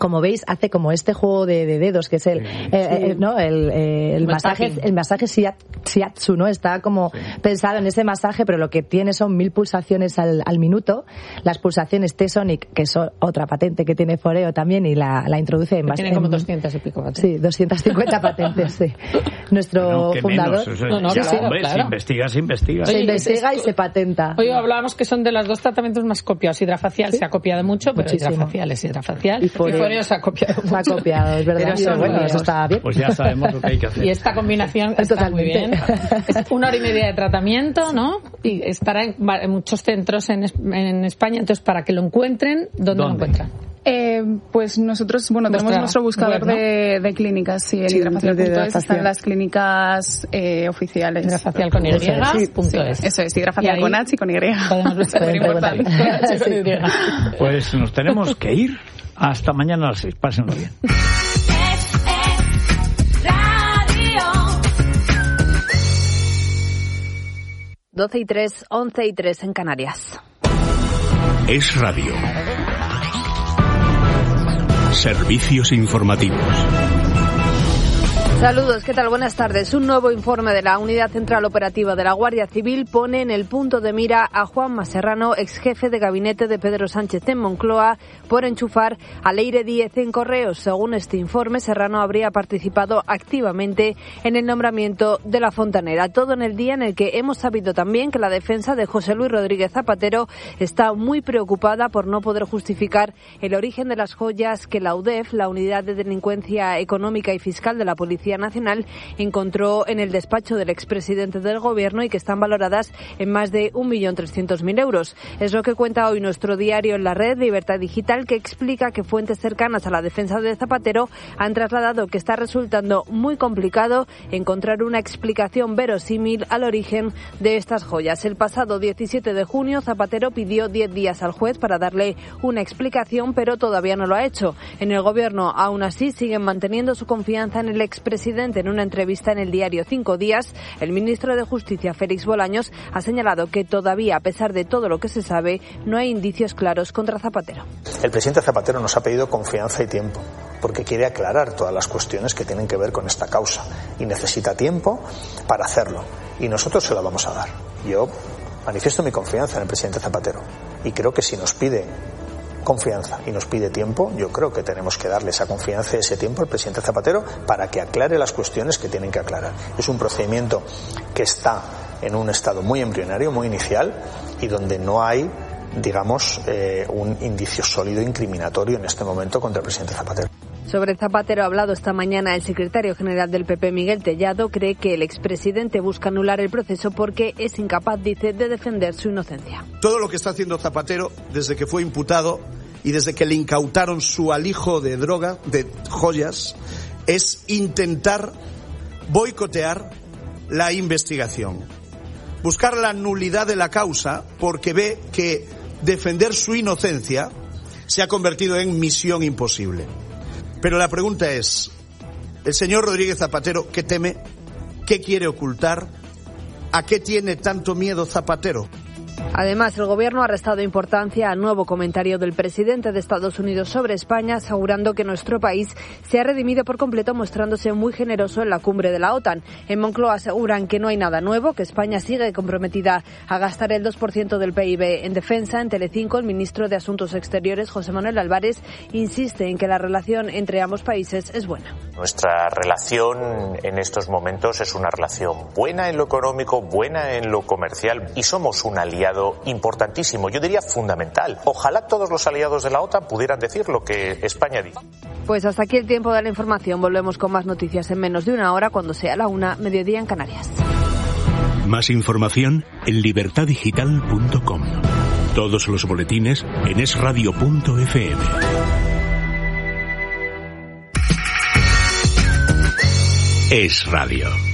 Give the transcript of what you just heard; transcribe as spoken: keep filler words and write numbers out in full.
como veis, hace como este juego de, de dedos, que es el, sí. eh, eh, ¿no? el, eh, el masaje, el masaje shiatsu, ¿no? Está como sí. pensado en ese masaje, pero lo que tiene son mil pulsaciones al, al minuto. Las pulsaciones T-Sonic, que es otra patente que tiene Foreo también, y la, la introduce en bastante. Tiene como doscientas y pico patentes. Sí, doscientas cincuenta patentes, sí. Nuestro no, fundador. Menos, no, no, ya, claro, hombre, claro. Se investiga, se investiga. Se investiga y se patenta. Hoy hablábamos que son de los dos tratamientos más copiados. Hidrafacial ¿Sí? se ha copiado mucho, pero Muchísimo. hidrafacial es hidrafacial. Y Foreo se ha copiado mucho. Se ha copiado, es verdad. Pero bueno, eso está bien. Pues ya sabemos lo que hay que hacer. Y esta combinación está Totalmente. muy bien. Es una hora y media de tratamiento, ¿no? Y estará en, en muchos centros en, en España. Entonces, para que lo encuentren, ¿dónde, ¿Dónde? lo encuentran? Eh, pues nosotros, bueno, Nuestra tenemos nuestro buscador web, ¿no? de, de clínicas, sí, en sí, hidrafacial punto es están las clínicas eh, oficiales. Hidrafacial con Y, sí, punto sí, es. Eso es, hidrafacial con H y con Y. Podemos ver, importante. Sí. Pues nos tenemos que ir. Hasta mañana a las seis. Pásenlo bien. doce y tres, once y tres en Canarias. Es Radio. Servicios informativos. Saludos, ¿qué tal? Buenas tardes. Un nuevo informe de la Unidad Central Operativa de la Guardia Civil pone en el punto de mira a Juanma Serrano, ex jefe de gabinete de Pedro Sánchez en Moncloa, por enchufar a Leire Díez en Correos. Según este informe, Serrano habría participado activamente en el nombramiento de la fontanera. Todo en el día en el que hemos sabido también que la defensa de José Luis Rodríguez Zapatero está muy preocupada por no poder justificar el origen de las joyas que la U D E F, la Unidad de Delincuencia Económica y Fiscal de la Policía Nacional, encontró en el despacho del expresidente del Gobierno y que están valoradas en más de un millón trescientos mil euros. Es lo que cuenta hoy nuestro diario en la red, Libertad Digital, que explica que fuentes cercanas a la defensa de Zapatero han trasladado que está resultando muy complicado encontrar una explicación verosímil al origen de estas joyas. El pasado diecisiete de junio, Zapatero pidió diez días al juez para darle una explicación, pero todavía no lo ha hecho. En el Gobierno, aún así, siguen manteniendo su confianza en el expresidente. En una entrevista en el diario Cinco Días, el ministro de Justicia, Félix Bolaños, ha señalado que todavía, a pesar de todo lo que se sabe, no hay indicios claros contra Zapatero. El presidente Zapatero nos ha pedido confianza y tiempo, porque quiere aclarar todas las cuestiones que tienen que ver con esta causa y necesita tiempo para hacerlo. Y nosotros se lo vamos a dar. Yo manifiesto mi confianza en el presidente Zapatero y creo que si nos pide confianza y nos pide tiempo, yo creo que tenemos que darle esa confianza y ese tiempo al presidente Zapatero para que aclare las cuestiones que tienen que aclarar. Es un procedimiento que está en un estado muy embrionario, muy inicial, y donde no hay, digamos, eh, un indicio sólido incriminatorio en este momento contra el presidente Zapatero. Sobre Zapatero ha hablado esta mañana el secretario general del P P, Miguel Tellado. Cree que el expresidente busca anular el proceso porque es incapaz, dice, de defender su inocencia. Todo lo que está haciendo Zapatero desde que fue imputado y desde que le incautaron su alijo de droga, de joyas, es intentar boicotear la investigación. Buscar la nulidad de la causa porque ve que defender su inocencia se ha convertido en misión imposible. Pero la pregunta es, ¿el señor Rodríguez Zapatero qué teme? ¿Qué quiere ocultar? ¿A qué tiene tanto miedo Zapatero? Además, el Gobierno ha restado importancia al nuevo comentario del presidente de Estados Unidos sobre España, asegurando que nuestro país se ha redimido por completo, mostrándose muy generoso en la cumbre de la OTAN. En Moncloa aseguran que no hay nada nuevo, que España sigue comprometida a gastar el dos por ciento del P I B en defensa. En Telecinco, el ministro de Asuntos Exteriores, José Manuel Álvarez, insiste en que la relación entre ambos países es buena. Nuestra relación en estos momentos es una relación buena en lo económico, buena en lo comercial, y somos un aliado importantísimo, yo diría fundamental. Ojalá todos los aliados de la OTAN pudieran decir lo que España dice. Pues hasta aquí el tiempo de la información. Volvemos con más noticias en menos de una hora, cuando sea la una, mediodía en Canarias. Más información en libertad digital punto com. Todos los boletines en es radio punto efe eme. Es Radio.